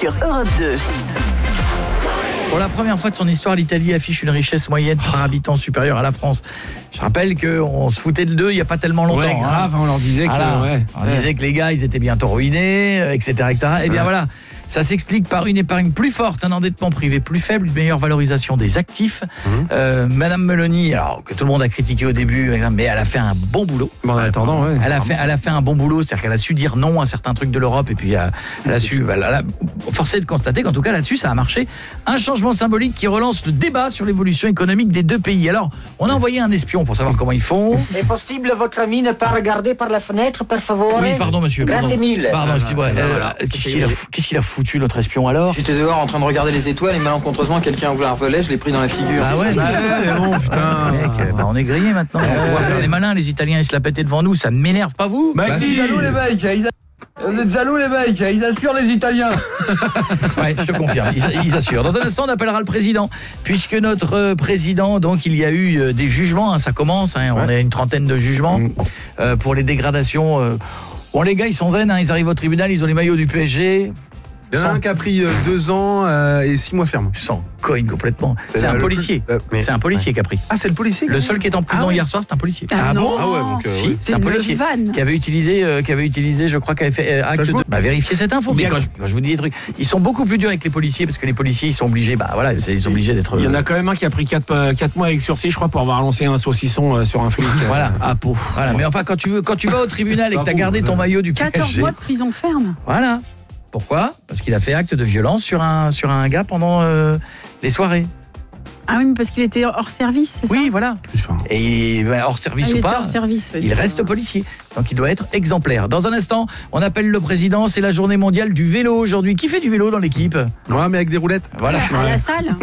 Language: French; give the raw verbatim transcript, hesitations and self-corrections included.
sur Europe deux. Pour la première fois de son histoire, l'Italie affiche une richesse moyenne par habitant supérieure à la France. Je rappelle qu'on se foutait de deux il n'y a pas tellement longtemps. Ouais, grave, hein. On leur disait que, voilà. ouais. On ouais. disait que les gars, ils étaient bientôt ruinés, et cetera, et cetera. Et bien ouais. voilà, ça s'explique par une épargne plus forte, un endettement privé plus faible, une meilleure valorisation des actifs. Mmh. Euh, Madame Meloni, alors que tout le monde a critiqué au début, mais elle a fait un bon boulot. Bon, en attendant, ouais. Elle a fait, elle a fait un bon boulot, c'est-à-dire qu'elle a su dire non à certains trucs de l'Europe, et puis elle a, elle a su, elle a, forcé de constater qu'en tout cas là-dessus, ça a marché. Un changement symbolique qui relance le débat sur l'évolution économique des deux pays. Alors, on a envoyé un espion pour savoir comment ils font. Est possible, votre ami, ne pas regarder par la fenêtre, par favor? Oui, pardon, monsieur. Grazie mille. Pardon, excusez-moi. Ah, euh, voilà. Qu'est-ce qu'il a, qu'est-ce qu'il a foutu, notre espion, alors? J'étais dehors en train de regarder les étoiles et malencontreusement, quelqu'un a ouvert un volet, je l'ai pris dans la figure. Ah ouais, bah, ouais, bon, putain. Mec, bah, on est grillés maintenant. On va pouvoir faire les malins, les Italiens, ils se la pétaient devant nous. Ça m'énerve, pas vous? Bah, bah si. Jaloux, les mecs. Ils... Vous êtes jaloux, les mecs. Ils assurent, les Italiens. Ouais, je te confirme. Ils, ils assurent. Dans un instant, on appellera le président. Puisque notre euh, président, donc, il y a eu euh, des jugements. Hein, ça commence. Hein, on ouais. a une trentaine de jugements mmh. euh, pour les dégradations. Euh, bon, les gars, ils sont zen. Hein, ils arrivent au tribunal. Ils ont les maillots du P S G. Il y en a un qui a pris euh, deux ans euh, et six mois ferme. Sans cogne complètement. C'est, c'est un policier. Plus, euh, mais, c'est un policier ouais. qui a pris. Ah, c'est le policier. Le seul qui est en prison ah, ouais. hier soir, c'est un policier. Ah, ah bon Ah ouais, donc euh, si, oui. c'est un policier qui avait utilisé, euh, qui avait utilisé, je crois, qui avait fait euh, acte de. Bah, vérifier cette info. Mais quand je, quand je vous dis des trucs, ils sont beaucoup plus durs avec les policiers parce que les policiers, ils sont obligés. Bah voilà, c'est, ils sont obligés d'être. Il y en a quand même un qui a pris quatre mois avec sursis, je crois, pour avoir lancé un saucisson euh, sur un flic. Voilà, à Pau. Voilà. Mais enfin, quand tu veux, quand tu vas au tribunal et que t'as gardé ton maillot du P S G. quatorze mois de prison ferme. Voilà. Pourquoi ? Parce qu'il a fait acte de violence sur un, sur un gars pendant euh, les soirées. Ah oui, mais parce qu'il était hors service, c'est ça ? Oui, voilà. Et bah, hors service ah, ou pas, hors service, il reste policier. Donc il doit être exemplaire. Dans un instant, on appelle le président. C'est la journée mondiale du vélo aujourd'hui. Qui fait du vélo dans l'équipe ? Ouais, mais avec des roulettes. Voilà. À la salle.